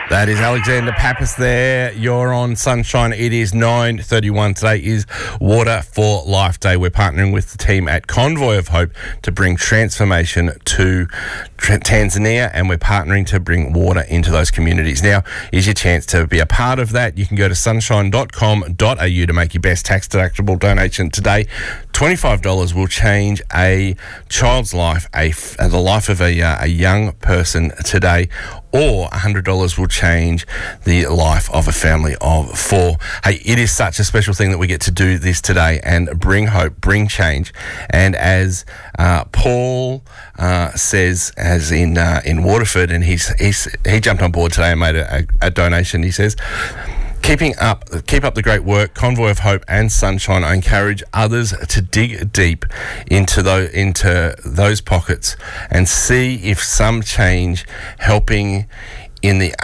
That is Alexander Pappas there. You're on Sunshine. It is 9:31. Today is Water for Life Day. We're partnering with the team at Convoy of Hope to bring transformation to Tanzania, and we're partnering to bring water into those communities. Now is your chance to be a part of that. You can go to sunshine.com.au to make your best tax-deductible donation today. $25 will change a child's life, the life of a young person today, or $100 will change the life of a family of 4. Hey, it is such a special thing that we get to do this today and bring hope, bring change. And as Paul says, as in Waterford, and he jumped on board today and made a donation. He says, keep up the great work, Convoy of Hope and Sunshine. I encourage others to dig deep into those pockets and see if some change helping in the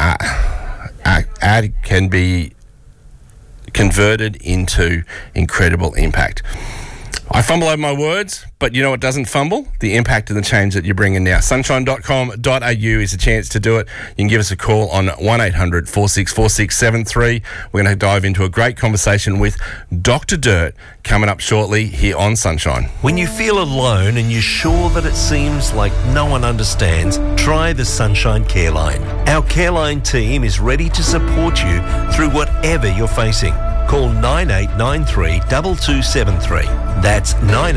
ad can be converted into incredible impact. I fumble over my words, but you know what doesn't fumble? The impact and the change that you're bringing now. Sunshine.com.au is a chance to do it. You can give us a call on 1800 464673. We're going to dive into a great conversation with Dr. Dirt coming up shortly here on Sunshine. When you feel alone and you're sure that it seems like no one understands, try the Sunshine Care Line. Our Care Line team is ready to support you through whatever you're facing. Call 9893 2273. That's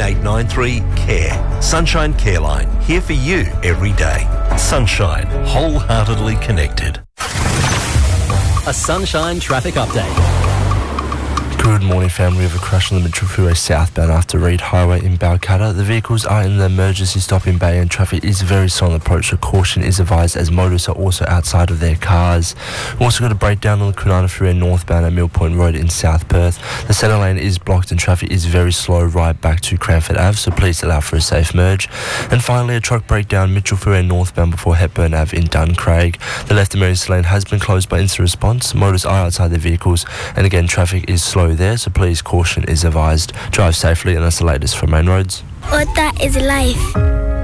9893-CARE. Sunshine Care Line, here for you every day. Sunshine, wholeheartedly connected. A Sunshine traffic update. Good morning, family. We have a crash on the Mitchell Freeway southbound after Reed Highway in Balcatta. The vehicles are in the emergency stop in Bay and traffic is very slow on the approach, so caution is advised as motorists are also outside of their cars. We've also got a breakdown on the Kwinana Freeway northbound at Mill Point Road in South Perth. The centre lane is blocked and traffic is very slow right back to Cranford Ave, so please allow for a safe merge. And finally, a truck breakdown Mitchell Freeway northbound before Hepburn Ave in Duncraig. The left emergency lane has been closed by instant response. Motorists are outside their vehicles, and again, traffic is slow there, so please caution is advised. Drive safely, and that's the latest from Main Roads. Water is life.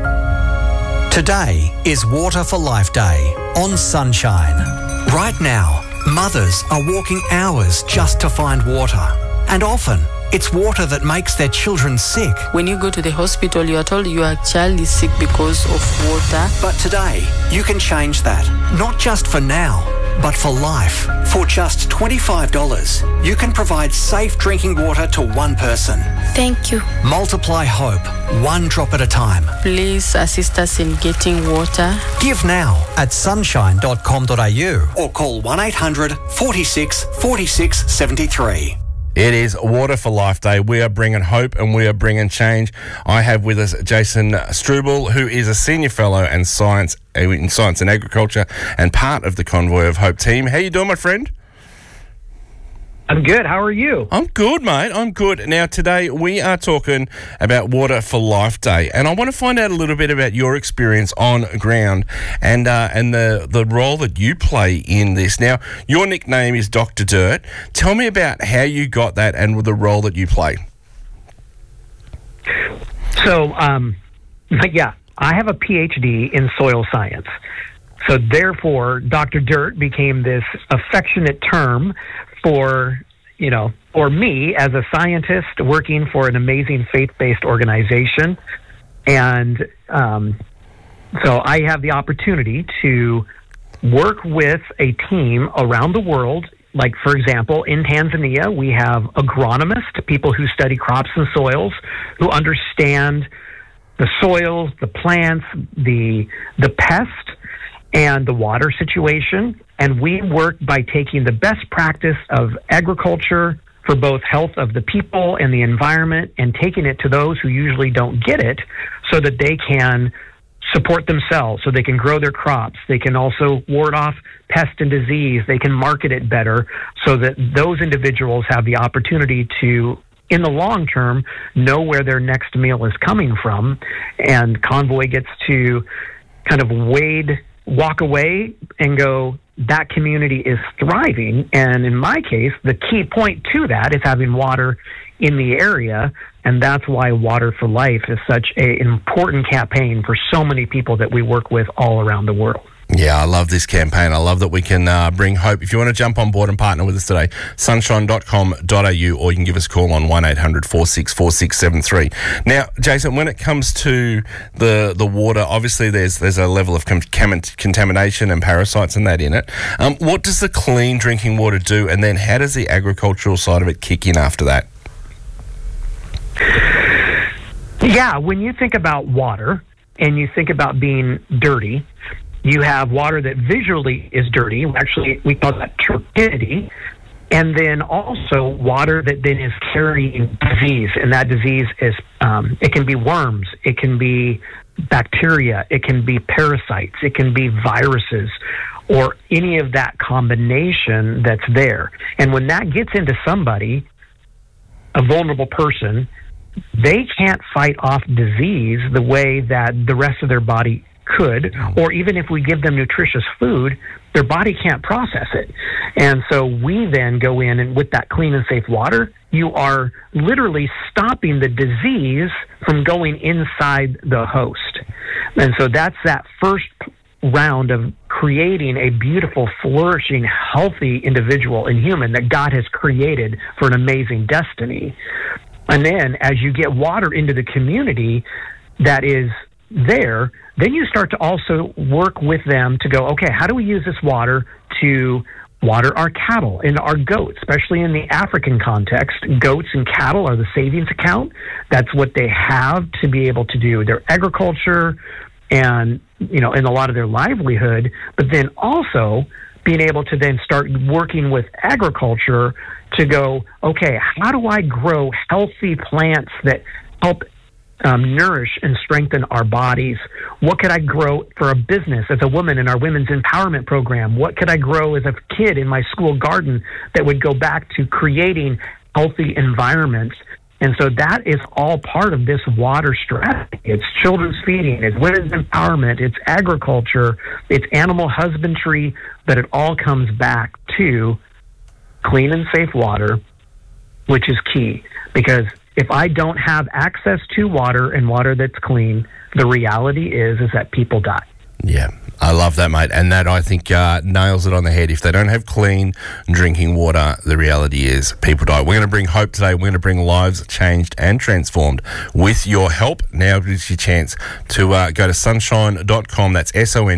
Today is Water for Life Day on Sunshine. Right now, mothers are walking hours just to find water, and often it's water that makes their children sick. When you go to the hospital, you are told your child is sick because of water. But today, you can change that, not just for now, but for life. For just $25, you can provide safe drinking water to one person. Thank you. Multiply hope, one drop at a time. Please assist us in getting water. Give now at sunshine.com.au or call 1800 46 46 73. It is Water for Life Day. We are bringing hope and we are bringing change. I have with us Jason Struble, who is a senior fellow in science and agriculture and part of the Convoy of Hope team. How you doing, my friend? I'm good. How are you? I'm good, mate. I'm good. Now, today we are talking about Water for Life Day, and I want to find out a little bit about your experience on ground and the role that you play in this. Now, your nickname is Dr. Dirt. Tell me about how you got that and the role that you play. So, yeah, I have a PhD in soil science. So, therefore, Dr. Dirt became this affectionate term for me as a scientist working for an amazing faith-based organization. And so I have the opportunity to work with a team around the world. Like, for example, in Tanzania, we have agronomists, people who study crops and soils, who understand the soils, the plants, the pest, and the water situation. And we work by taking the best practice of agriculture for both health of the people and the environment and taking it to those who usually don't get it so that they can support themselves, so they can grow their crops. They can also ward off pest and disease. They can market it better so that those individuals have the opportunity to, in the long term, know where their next meal is coming from. And Convoy gets to kind of walk away and go, that community is thriving. And in my case, the key point to that is having water in the area. And that's why Water for Life is such an important campaign for so many people that we work with all around the world. Yeah, I love this campaign. I love that we can bring hope. If you want to jump on board and partner with us today, sunshine.com.au, or you can give us a call on 1800 464673. Now, Jason, when it comes to the water, obviously there's a level of contamination and parasites and that in it. What does the clean drinking water do, and then how does the agricultural side of it kick in after that? Yeah, when you think about water and you think about being dirty, you have water that visually is dirty. Actually, we call that turbidity. And then also water that then is carrying disease. And that disease is, it can be worms, it can be bacteria, it can be parasites, it can be viruses, or any of that combination that's there. And when that gets into somebody, a vulnerable person, they can't fight off disease the way that the rest of their body could, or even if we give them nutritious food, their body can't process it. And so we then go in, and with that clean and safe water, you are literally stopping the disease from going inside the host. And so that's that first round of creating a beautiful, flourishing, healthy individual and human that God has created for an amazing destiny. And then as you get water into the community that is there, then you start to also work with them to go, okay, how do we use this water to water our cattle and our goats, especially in the African context? Goats and cattle are the savings account. That's what they have to be able to do their agriculture and, in a lot of their livelihood, but then also being able to then start working with agriculture to go, okay, how do I grow healthy plants that help nourish and strengthen our bodies? What could I grow for a business as a woman in our women's empowerment program? What could I grow as a kid in my school garden that would go back to creating healthy environments? And so that is all part of this water strategy. It's children's feeding, it's women's empowerment, it's agriculture, it's animal husbandry, but it all comes back to clean and safe water, which is key. Because if I don't have access to water and water that's clean, the reality is that people die. Yeah, I love that, mate. And that, I think, nails it on the head. If they don't have clean drinking water, the reality is people die. We're going to bring hope today. We're going to bring lives changed and transformed with your help. Now is your chance to go to sunshine.com, that's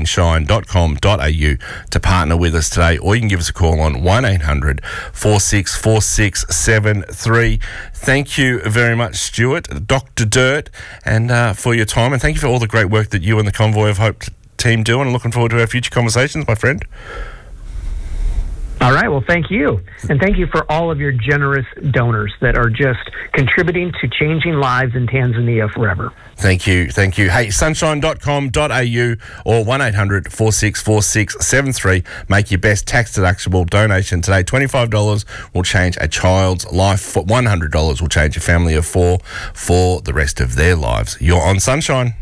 sonshine.com.au, to partner with us today. Or you can give us a call on 1800 464673. Thank you very much, Stuart, Dr. Dirt, and for your time. And thank you for all the great work that you and the Convoy of Hope team do, and looking forward to our future conversations, my friend. All right, well, thank you. And thank you for all of your generous donors that are just contributing to changing lives in Tanzania forever. Thank you. Hey, sunshine.com.au or 1800 464673. Make your best tax-deductible donation today. $25 will change a child's life. $100 will change a family of 4 for the rest of their lives. You're on Sunshine.